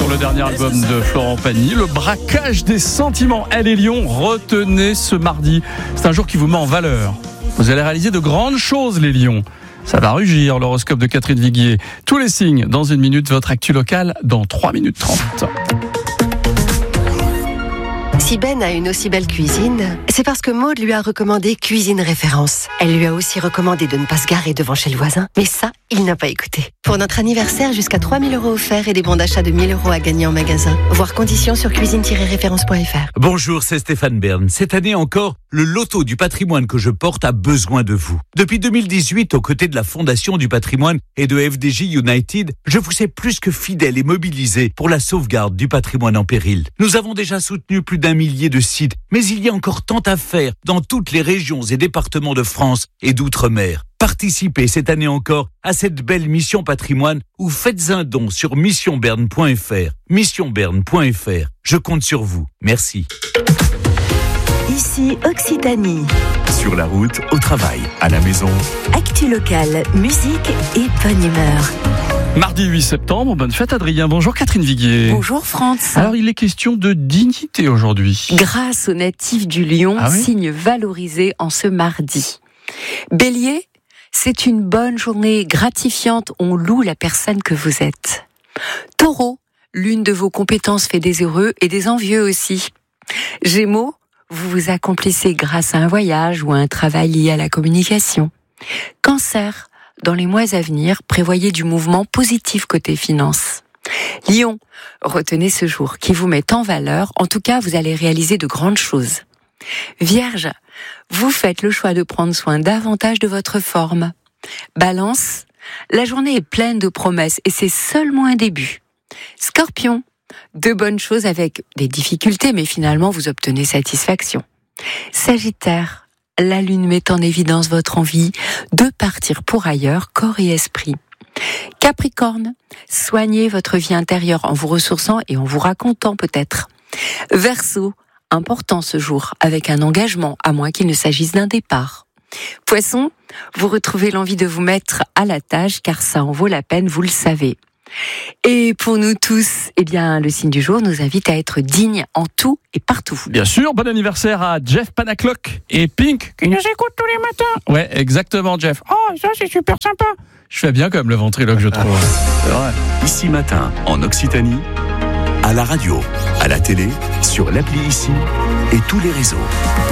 le dernier album de Florent Pagny, Le braquage des sentiments. Elle et Lyon, retenez ce mardi. C'est un jour qui vous met en valeur. Vous allez réaliser de grandes choses, les Lions. Ça va rugir, l'horoscope de Catherine Viguier. Tous les signes dans une minute, votre actu locale dans 3 minutes 30. Si Ben a une aussi belle cuisine, c'est parce que Maud lui a recommandé Cuisine Référence. Elle lui a aussi recommandé de ne pas se garer devant chez le voisin. Mais ça, il n'a pas écouté. Pour notre anniversaire, jusqu'à 3 000 € offerts et des bons d'achat de 1 000 € à gagner en magasin. Voir conditions sur cuisine-référence.fr. Bonjour, c'est Stéphane Bern. Cette année encore, le loto du patrimoine que je porte a besoin de vous. Depuis 2018, aux côtés de la Fondation du patrimoine et de FDJ United, je vous ai plus que fidèle et mobilisé pour la sauvegarde du patrimoine en péril. Nous avons déjà soutenu plus d'1 millier de sites, mais il y a encore tant à faire dans toutes les régions et départements de France et d'outre-mer. Participez cette année encore à cette belle mission patrimoine ou faites un don sur missionberne.fr. Missionberne.fr. Je compte sur vous. Merci. Ici Occitanie. Sur la route, au travail, à la maison. Actu locale, musique et bonne humeur. Mardi 8 septembre, bonne fête Adrien. Bonjour Catherine Viguier. Bonjour France. Alors il est question de dignité aujourd'hui. Grâce aux natifs du Lion, signe valorisé en ce mardi. Bélier, c'est une bonne journée gratifiante, on loue la personne que vous êtes. Taureau, l'une de vos compétences fait des heureux et des envieux aussi. Gémeaux, vous vous accomplissez grâce à un voyage ou à un travail lié à la communication. Cancer, dans les mois à venir, prévoyez du mouvement positif côté finance. Lion, retenez ce jour qui vous met en valeur, en tout cas vous allez réaliser de grandes choses. Vierge, vous faites le choix de prendre soin davantage de votre forme. Balance, la journée est pleine de promesses et c'est seulement un début. Scorpion, de bonnes choses avec des difficultés, mais finalement vous obtenez satisfaction. Sagittaire, la lune met en évidence votre envie de partir pour ailleurs, corps et esprit. Capricorne, soignez votre vie intérieure en vous ressourçant et en vous racontant peut-être. Verseau, important ce jour, avec un engagement, à moins qu'il ne s'agisse d'un départ. Poisson, vous retrouvez l'envie de vous mettre à la tâche, car ça en vaut la peine, vous le savez. Et pour nous tous, le signe du jour nous invite à être dignes en tout et partout. Bien sûr, bon anniversaire à Jeff Panaclock et Pink, qui nous écoutent tous les matins. Ouais, exactement Jeff. Oh, ça c'est super sympa. Je fais bien comme le ventriloque, je trouve. C'est vrai. Ici Matin, en Occitanie, à la radio, à la télé, sur l'appli Ici et tous les réseaux.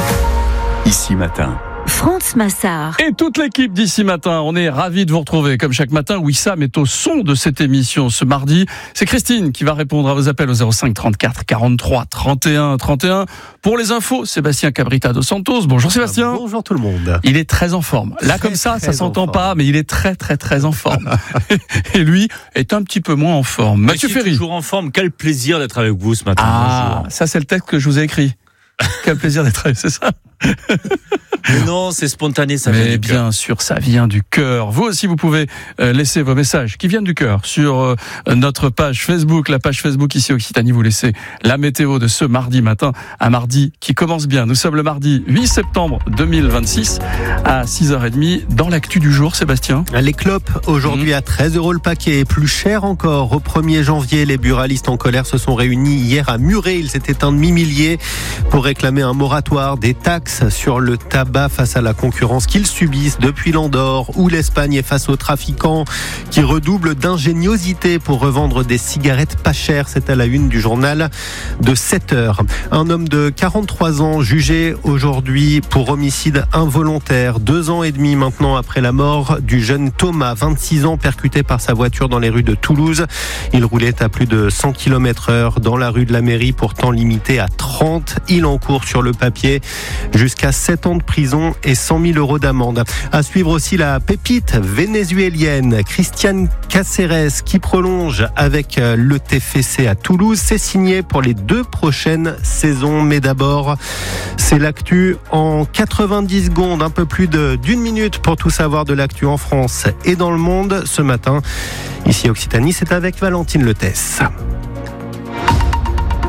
Ici Matin. France Massard. Et toute l'équipe d'Ici Matin, on est ravis de vous retrouver. Comme chaque matin, Wissam est au son de cette émission ce mardi. C'est Christine qui va répondre à vos appels au 05 34 43 31 31. Pour les infos, Sébastien Cabrita dos Santos. Bonjour Sébastien. Bonjour tout le monde. Il est très en forme. Là comme ça s'entend pas, mais il est très très très en forme. Et lui est un petit peu moins en forme. Mathieu Ferry. Toujours en forme. Quel plaisir d'être avec vous ce matin. Ah, ça c'est le texte que je vous ai écrit. Quel plaisir d'être avec, c'est ça? Mais non, c'est spontané, ça vient du cœur. Bien sûr, ça vient du cœur. Vous aussi, vous pouvez laisser vos messages qui viennent du cœur sur notre page Facebook, la page Facebook Ici Occitanie. Vous laissez la météo de ce mardi matin, un mardi qui commence bien. Nous sommes le mardi 8 septembre 2026 à 6h30 dans l'actu du jour, Sébastien. Les clopes, aujourd'hui à 13 € le paquet, plus cher encore. Au 1er janvier, les buralistes en colère se sont réunis hier à Muret. Ils étaient un demi-millier pour réclamer un moratoire des taxes sur le tabac face à la concurrence qu'ils subissent depuis l'Andorre, où l'Espagne est face aux trafiquants qui redoublent d'ingéniosité pour revendre des cigarettes pas chères. C'est à la une du journal de 7h. Un homme de 43 ans jugé aujourd'hui pour homicide involontaire. 2 ans et demi maintenant après la mort du jeune Thomas, 26 ans, percuté par sa voiture dans les rues de Toulouse. Il roulait à plus de 100 km/h dans la rue de la Mairie, pourtant limité à 30. Il encourt sur le papier jusqu'à 7 ans de prison et 100 000 € d'amende. À suivre aussi la pépite vénézuélienne Christiane Cáceres qui prolonge avec le TFC à Toulouse. C'est signé pour les 2 prochaines saisons. Mais d'abord, c'est l'actu en 90 secondes, un peu plus d'une minute pour tout savoir de l'actu en France et dans le monde. Ce matin, ici Occitanie, c'est avec Valentine Letesse.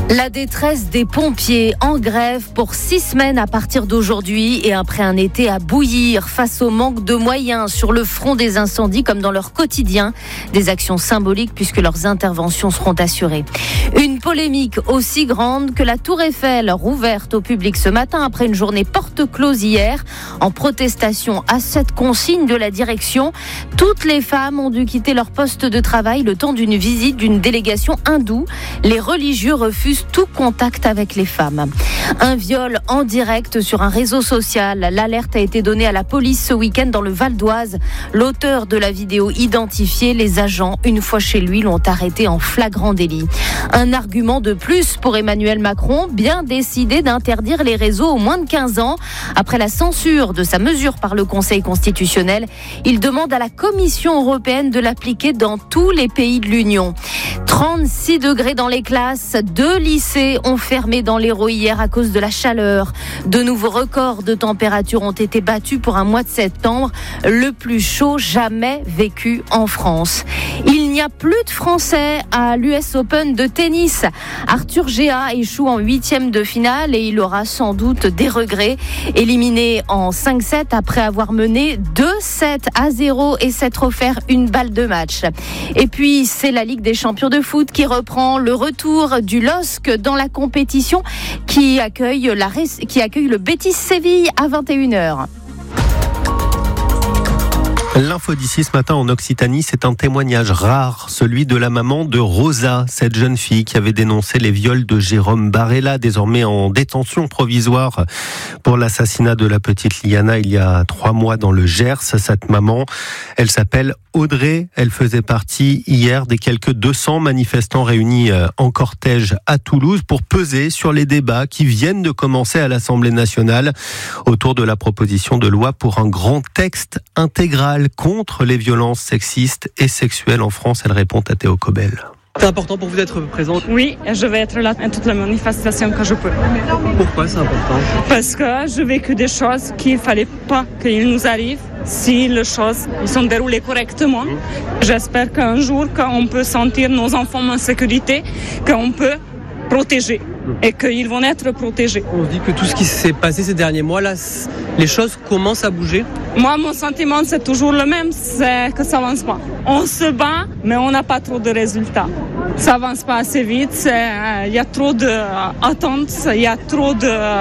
La détresse des pompiers en grève pour 6 semaines à partir d'aujourd'hui et après un été à bouillir face au manque de moyens sur le front des incendies comme dans leur quotidien. Des actions symboliques puisque leurs interventions seront assurées. Une polémique aussi grande que la Tour Eiffel rouverte au public ce matin après une journée porte close hier en protestation à cette consigne de la direction. Toutes les femmes ont dû quitter leur poste de travail le temps d'une visite d'une délégation hindoue. Les religieux refusent tout contact avec les femmes. Un viol en direct sur un réseau social. L'alerte a été donnée à la police ce week-end dans le Val d'Oise. L'auteur de la vidéo identifié, les agents, une fois chez lui, l'ont arrêté en flagrant délit. Un argument de plus pour Emmanuel Macron, bien décidé d'interdire les réseaux aux moins de 15 ans. Après la censure de sa mesure par le Conseil constitutionnel, il demande à la Commission européenne de l'appliquer dans tous les pays de l'Union. 36 degrés dans les classes, 2 lycées ont fermé dans l'Hérault hier à cause de la chaleur. De nouveaux records de température ont été battus pour un mois de septembre, le plus chaud jamais vécu en France. Il n'y a plus de Français à l'US Open de tennis. Arthur Géa échoue en 8e de finale et il aura sans doute des regrets. Éliminé en 5-7 après avoir mené 2-7-0 et s'être offert une balle de match. Et puis c'est la Ligue des champions de foot qui reprend le retour du LOSC dans la compétition qui accueille le Betis Séville à 21h. L'info d'ici ce matin en Occitanie, c'est un témoignage rare, celui de la maman de Rosa, cette jeune fille qui avait dénoncé les viols de Jérôme Barella, désormais en détention provisoire pour l'assassinat de la petite Liana il y a 3 mois dans le Gers. Cette maman, elle s'appelle Audrey, elle faisait partie hier des quelques 200 manifestants réunis en cortège à Toulouse pour peser sur les débats qui viennent de commencer à l'Assemblée nationale autour de la proposition de loi pour un grand texte intégral contre les violences sexistes et sexuelles en France. Elle répond à Théo Cobel. C'est important pour vous d'être présente? Oui, je vais être là à toutes les manifestations que je peux. Pourquoi c'est important? Parce que j'ai vécu des choses qu'il ne fallait pas qu'il nous arrive si les choses sont déroulées correctement. J'espère qu'un jour, qu'on peut sentir nos enfants en sécurité, qu'on peut protéger et qu'ils vont être protégés. On se dit que tout ce qui s'est passé ces derniers mois, là, les choses commencent à bouger. Moi, mon sentiment, c'est toujours le même, c'est que ça avance pas. On se bat, mais on n'a pas trop de résultats. Ça avance pas assez vite, il y a trop d'attentes, il y a trop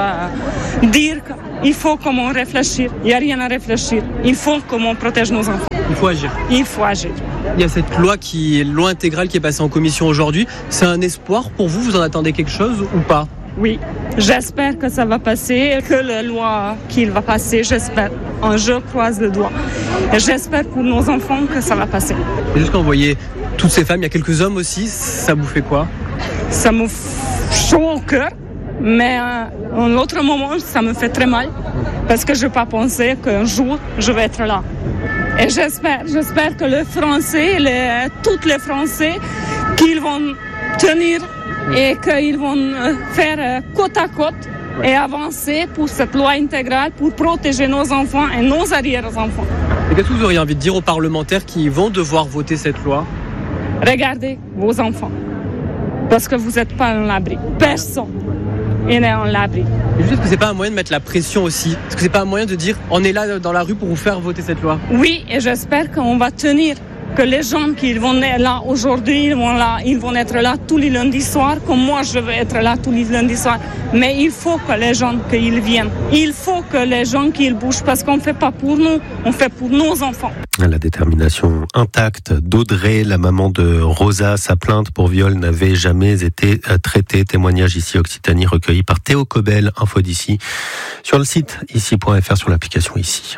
de dire qu'il faut comment réfléchir. Il n'y a rien à réfléchir. Il faut comment on protège nos enfants. Il faut agir. Il faut agir. Il y a cette loi intégrale qui est passée en commission aujourd'hui. C'est un espoir pour vous? Vous en attendez quelque chose ou pas? Oui, j'espère que ça va passer, que la loi qui va passer, j'espère. Je croise le doigt. Et j'espère pour nos enfants que ça va passer. Et juste quand vous voyez toutes ces femmes, il y a quelques hommes aussi, ça vous fait quoi? Ça me chaud au cœur, mais en autre moment, ça me fait très mal. Parce que je n'ai pas pensé qu'un jour, je vais être là. Et j'espère que les Français, tous les Français, qu'ils vont tenir et qu'ils vont faire côte à côte et avancer pour cette loi intégrale pour protéger nos enfants et nos arrière-enfants. Et qu'est-ce que vous auriez envie de dire aux parlementaires qui vont devoir voter cette loi? Regardez vos enfants, parce que vous n'êtes pas en l'abri. Personne n'est en l'abri. Et juste, est-ce que c'est pas un moyen de mettre la pression aussi? Est-ce que c'est pas un moyen de dire on est là dans la rue pour vous faire voter cette loi? Oui, et j'espère qu'on va tenir. Que les gens qui vont être là aujourd'hui, ils vont être là tous les lundis soirs, comme moi je vais être là tous les lundis soirs. Mais il faut que les gens qu'ils viennent. Il faut que les gens qu'ils bougent, parce qu'on ne fait pas pour nous, on fait pour nos enfants. La détermination intacte d'Audrey, la maman de Rosa, sa plainte pour viol n'avait jamais été traitée. Témoignage ici Occitanie recueilli par Théo Cobel, info d'ici, sur le site ici.fr, sur l'application ici.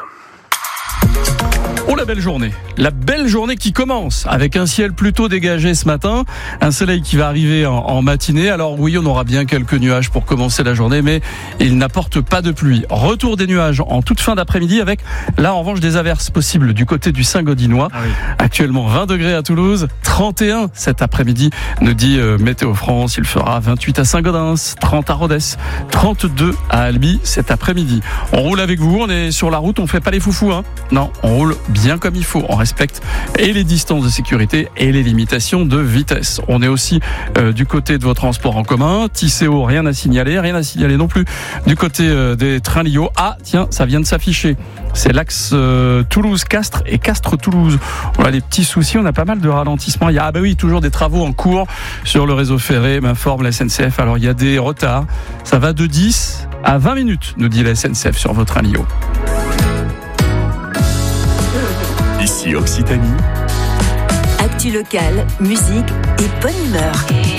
Oh la belle journée qui commence avec un ciel plutôt dégagé ce matin, un soleil qui va arriver en matinée. Alors oui, on aura bien quelques nuages pour commencer la journée, mais il n'apporte pas de pluie. Retour des nuages en toute fin d'après-midi avec là en revanche des averses possibles du côté du Saint-Gaudinois. Ah oui. Actuellement 20 degrés à Toulouse, 31 cet après-midi, nous dit Météo France. Il fera 28 à Saint-Gaudens, 30 à Rodez, 32 à Albi cet après-midi. On roule avec vous, on est sur la route, on fait pas les foufous, hein. Non, on roule bien comme il faut. On respecte et les distances de sécurité et les limitations de vitesse. On est aussi du côté de vos transports en commun. Tisséo, rien à signaler non plus du côté des trains Lio. Ah tiens, ça vient de s'afficher. C'est l'axe Toulouse-Castres et Castres-Toulouse. On a des petits soucis, on a pas mal de ralentissements. Il y a toujours des travaux en cours sur le réseau ferré, m'informe la SNCF. Alors il y a des retards. Ça va de 10 à 20 minutes, nous dit la SNCF sur votre train Lio. Ici Occitanie. Actu locale, musique et bonne humeur.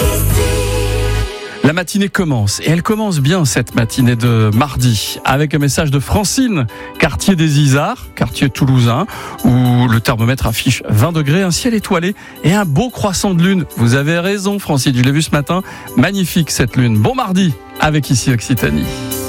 La matinée commence, et elle commence bien cette matinée de mardi, avec un message de Francine, quartier des Isards, quartier toulousain, où le thermomètre affiche 20 degrés, un ciel étoilé et un beau croissant de lune. Vous avez raison Francine, je l'ai vu ce matin, magnifique cette lune. Bon mardi, avec Ici Occitanie.